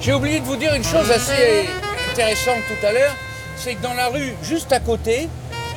J'ai oublié de vous dire une chose assez intéressante tout à l'heure, c'est que dans la rue juste à côté,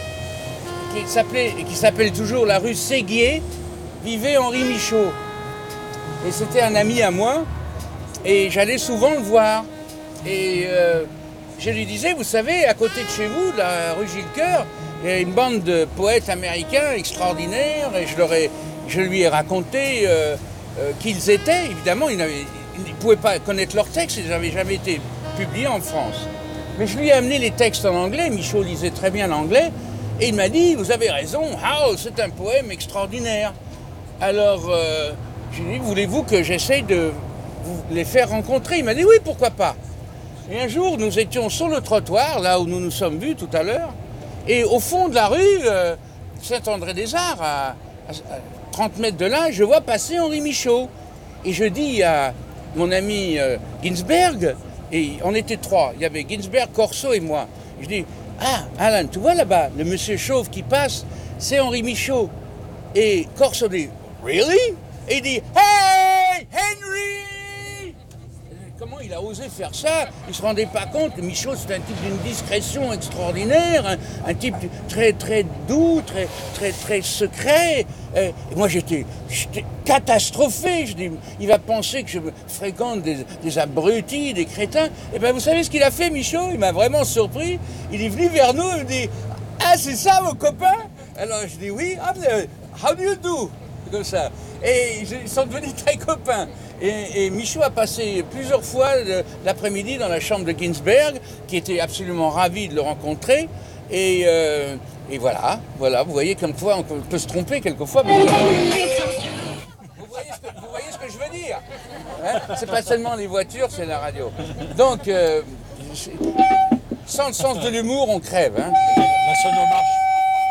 qui s'appelle toujours la rue Séguier, vivait Henri Michaud. Et c'était un ami à moi, et j'allais souvent le voir. Et je lui disais, vous savez, à côté de chez vous, la rue Gilles-Coeur, il y a une bande de poètes américains extraordinaires, et je lui ai raconté qui ils étaient. Évidemment, ils ne pouvaient pas connaître leurs textes, ils n'avaient jamais été publiés en France. Mais je lui ai amené les textes en anglais, Michaud lisait très bien l'anglais, et il m'a dit, vous avez raison, Howl, c'est un poème extraordinaire. Alors, j'ai dit, voulez-vous que j'essaye de vous les faire rencontrer? Il m'a dit, oui, pourquoi pas. Et un jour, nous étions sur le trottoir, là où nous nous sommes vus tout à l'heure, et au fond de la rue, Saint-André-des-Arts, à 30 mètres de là, je vois passer Henri Michaud. Et je dis à mon ami Ginsberg, et on était trois, il y avait Ginsberg, Corso et moi. Je dis, ah, Alan, tu vois là-bas, le monsieur chauve qui passe, c'est Henri Michaud. Et Corso dit, really? Et il dit, hey, Henry! Comment il a osé faire ça? Il ne se rendait pas compte. Michaud, c'est un type d'une discrétion extraordinaire, un type très, très doux, très, très, très secret. Et moi, j'étais catastrophé. Je dis, il va penser que je fréquente des abrutis, des crétins. Et bien, vous savez ce qu'il a fait, Michaud? Il m'a vraiment surpris. Il est venu vers nous et me dit, ah, c'est ça, vos copains? Alors, je dis, oui. Ah, how do you do? Comme ça. Et ils sont devenus très copains. Et Michaud a passé plusieurs fois l'après-midi dans la chambre de Ginsberg, qui était absolument ravi de le rencontrer. Et voilà, vous voyez comme quoi on peut se tromper quelquefois. Vous voyez ce que je veux dire, hein? C'est pas seulement les voitures, c'est la radio. Donc, sans le sens de l'humour, on crève. Hein? La sono marche.